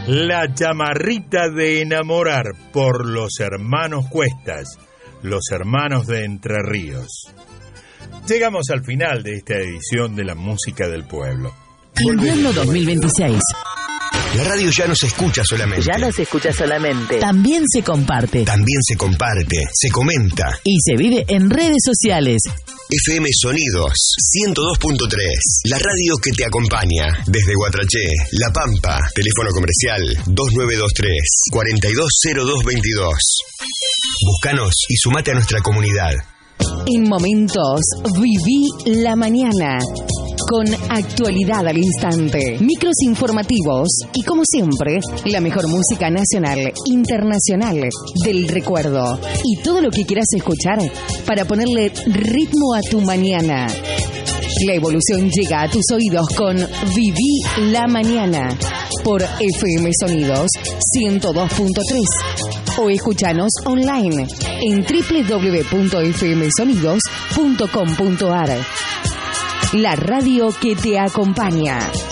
La chamarrita de enamorar por los hermanos Cuestas, los hermanos de Entre Ríos. Llegamos al final de esta edición de la música del pueblo. Invierno 2026. La radio ya no se escucha solamente. Ya no se escucha solamente. También se comparte. También se comparte, se comenta. Y se vive en redes sociales. FM Sonidos 102.3, la radio que te acompaña desde Guatraché, La Pampa, teléfono comercial 2923-420222. Búscanos y sumate a nuestra comunidad. En momentos, viví la mañana. Con actualidad al instante, micros informativos y, como siempre, la mejor música nacional, internacional, del recuerdo. Y todo lo que quieras escuchar para ponerle ritmo a tu mañana. La evolución llega a tus oídos con Viví la Mañana por FM Sonidos 102.3 o escúchanos online en www.fmsonidos.com.ar. La radio que te acompaña.